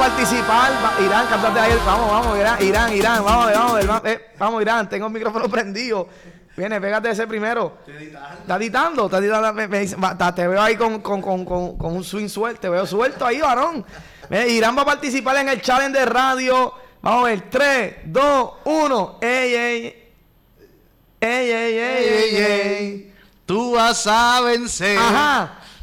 participar. Irán, cántate ahí. Vamos, Irán. Vamos, Irán. Tengo el micrófono prendido. Viene, pégate ese primero. ¿Está editando? Te veo ahí con un swing suelto. Te veo suelto ahí, varón. Irán va a participar en el challenge de radio. Vamos a ver. 3, 2, 1. Ey. Tú vas a vencer. Ajá.